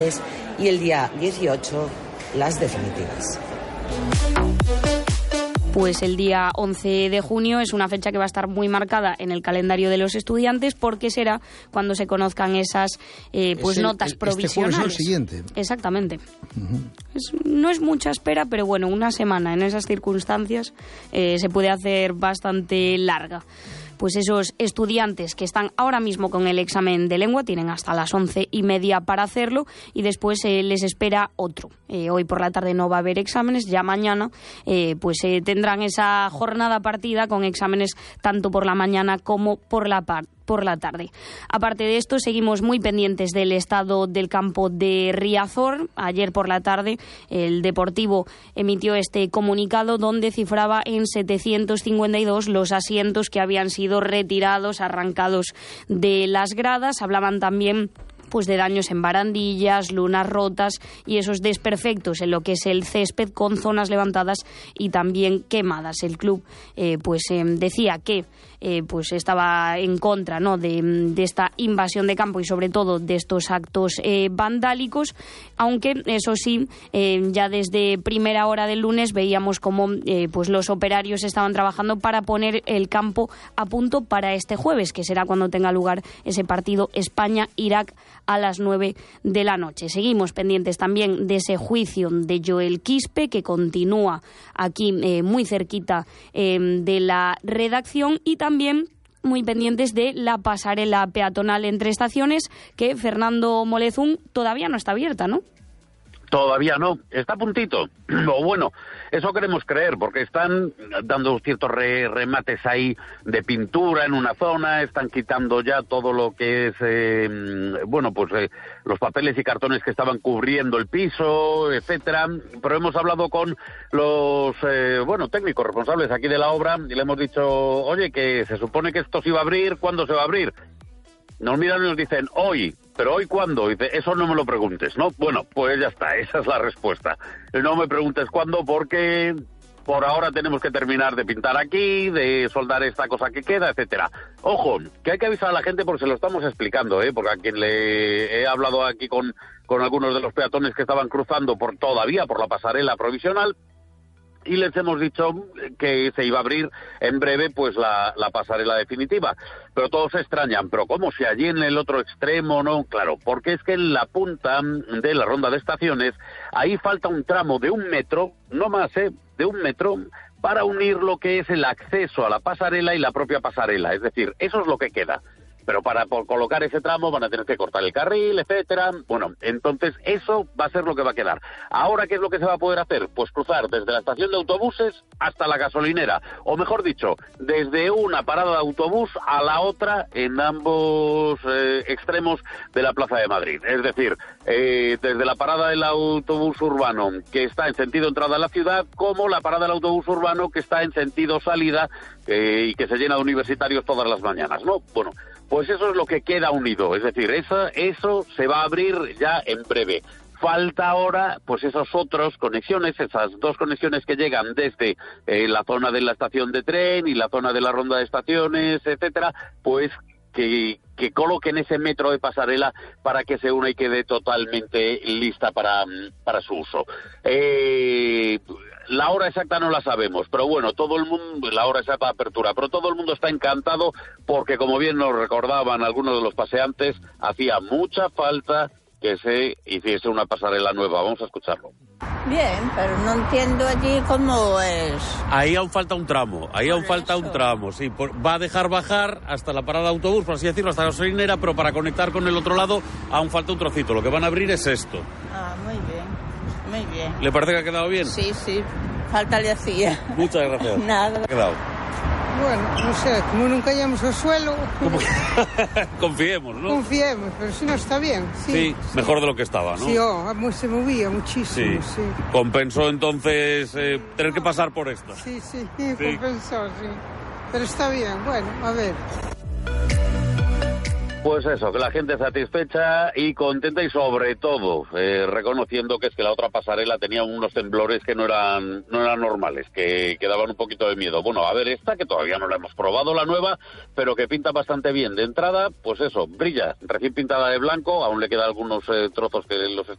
y el día 18 las definitivas. Pues el día 11 de junio es una fecha que va a estar muy marcada en el calendario de los estudiantes porque será cuando se conozcan esas notas provisionales. Este jueves es el siguiente. Exactamente. No es mucha espera, pero bueno, una semana en esas circunstancias se puede hacer bastante larga. Pues esos estudiantes que están ahora mismo con el examen de lengua tienen hasta las 11:30 para hacerlo y después les espera otro. Hoy por la tarde no va a haber exámenes, ya mañana tendrán esa jornada partida con exámenes tanto por la mañana como por la tarde. Aparte de esto, seguimos muy pendientes del estado del campo de Riazor. Ayer por la tarde el Deportivo emitió este comunicado donde cifraba en 752 los asientos que habían sido retirados, arrancados de las gradas. Hablaban también de daños en barandillas, lunas rotas y esos desperfectos en lo que es el césped con zonas levantadas y también quemadas. El club decía que estaba en contra, ¿no?, de esta invasión de campo y sobre todo de estos actos vandálicos, aunque eso sí, ya desde primera hora del lunes veíamos cómo los operarios estaban trabajando para poner el campo a punto para este jueves, que será cuando tenga lugar ese partido España-Irak a las 9 de la noche. Seguimos pendientes también de ese juicio de Joel Quispe, que continúa aquí muy cerquita de la redacción, y también muy pendientes de la pasarela peatonal entre estaciones, que Fernando Molezún todavía no está abierta, ¿no? Todavía no, está a puntito. O bueno, eso queremos creer, porque están dando ciertos remates ahí de pintura en una zona, están quitando ya todo lo que es, los papeles y cartones que estaban cubriendo el piso, etcétera. Pero hemos hablado con los, técnicos responsables aquí de la obra y le hemos dicho, oye, que se supone que esto se iba a abrir, ¿cuándo se va a abrir? Nos miran y nos dicen, hoy. ¿Pero hoy cuándo? Dice, eso no me lo preguntes, ¿no? Bueno, pues ya está, esa es la respuesta. No me preguntes cuándo, porque por ahora tenemos que terminar de pintar aquí, de soldar esta cosa que queda, etcétera. Ojo, que hay que avisar a la gente porque se lo estamos explicando, porque a quien le he hablado aquí con algunos de los peatones que estaban cruzando todavía por la pasarela provisional, y les hemos dicho que se iba a abrir en breve la pasarela definitiva. Pero todos se extrañan, pero ¿cómo? Si allí en el otro extremo no, claro, porque es que en la punta de la ronda de estaciones, ahí falta un tramo de 1 metro, no más, de 1 metro, para unir lo que es el acceso a la pasarela y la propia pasarela. Es decir, eso es lo que queda. Pero por colocar ese tramo van a tener que cortar el carril, etcétera. Bueno, entonces eso va a ser lo que va a quedar. Ahora, ¿qué es lo que se va a poder hacer? Pues cruzar desde la estación de autobuses hasta la gasolinera. O mejor dicho, desde una parada de autobús a la otra en ambos extremos de la Plaza de Madrid. Es decir, desde la parada del autobús urbano que está en sentido entrada a la ciudad, como la parada del autobús urbano que está en sentido salida y que se llena de universitarios todas las mañanas, ¿no? Bueno, pues eso es lo que queda unido, es decir, eso se va a abrir ya en breve. Falta ahora, pues esas otras conexiones, esas 2 conexiones que llegan desde la zona de la estación de tren y la zona de la ronda de estaciones, etcétera, pues que coloquen ese metro de pasarela para que se una y quede totalmente lista para su uso. La hora exacta no la sabemos, pero bueno, todo el mundo, la hora exacta de apertura, pero todo el mundo está encantado porque, como bien nos recordaban algunos de los paseantes, hacía mucha falta que se hiciese una pasarela nueva. Vamos a escucharlo. Bien, pero no entiendo allí cómo es. Ahí aún falta un tramo, sí. Va a dejar bajar hasta la parada de autobús, por así decirlo, hasta la gasolinera, pero para conectar con el otro lado aún falta un trocito. Lo que van a abrir es esto. Ah, muy bien. Muy bien. ¿Le parece que ha quedado bien? Sí, falta le hacía. Muchas gracias. Nada. Ha quedado. Bueno, no sé, como nunca hayamos al suelo... Confiemos, ¿no? Confiemos, pero si no está bien, sí. Sí, mejor de lo que estaba, ¿no? Sí, se movía muchísimo, sí. Compensó entonces tener que pasar por esto. Sí, compensó, sí. Pero está bien, bueno, a ver. Pues eso, que la gente satisfecha y contenta y sobre todo reconociendo que es que la otra pasarela tenía unos temblores que no eran normales, que daban un poquito de miedo. Bueno, a ver esta, que todavía no la hemos probado, la nueva, pero que pinta bastante bien. De entrada, pues eso, brilla, recién pintada de blanco, aún le quedan algunos trozos que los